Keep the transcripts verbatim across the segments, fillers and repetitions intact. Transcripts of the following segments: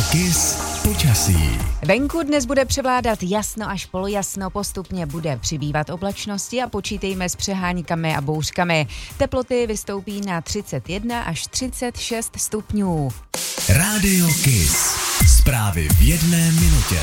Kiss počasí. Venku dnes bude převládat jasno až polojasno, postupně bude přibývat oblačnosti a počítejme s přeháňkami a bouřkami. Teploty vystoupí na třicet jedna až třicet šest stupňů. Rádio Kiss. Zprávy v jedné minutě.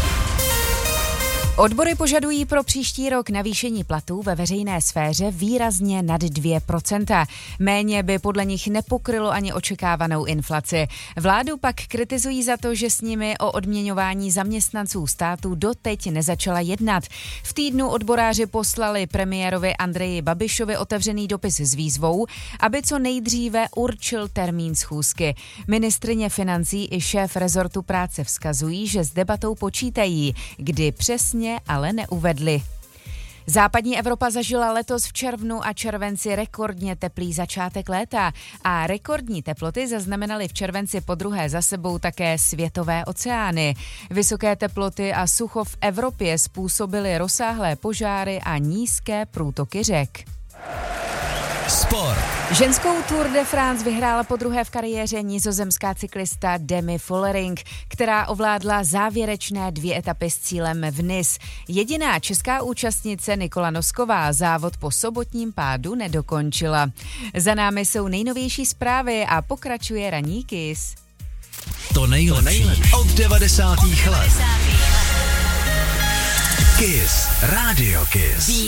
Odbory požadují pro příští rok navýšení platů ve veřejné sféře výrazně nad dvě procenta. Méně by podle nich nepokrylo ani očekávanou inflaci. Vládu pak kritizují za to, že s nimi o odměňování zaměstnanců státu doteď nezačala jednat. V týdnu odboráři poslali premiérovi Andreji Babišovi otevřený dopis s výzvou, aby co nejdříve určil termín schůzky. Ministryně financí i šéf rezortu práce vzkazují, že s debatou počítají, kdy přesně ale neuvedli. Západní Evropa zažila letos v červnu a červenci rekordně teplý začátek léta a rekordní teploty zaznamenaly v červenci podruhé za sebou také světové oceány. Vysoké teploty a sucho v Evropě způsobily rozsáhlé požáry a nízké průtoky řek. Sport. Ženskou Tour de France vyhrála podruhé v kariéře nizozemská cyklista Demi Vollering, která ovládla závěrečné dvě etapy s cílem v Nice. Jediná česká účastnice Nikola Nosková závod po sobotním pádu nedokončila. Za námi jsou nejnovější zprávy a pokračuje ranní Kiss. To nejlepší od devadesátých let. Kiss. Rádio Kiss.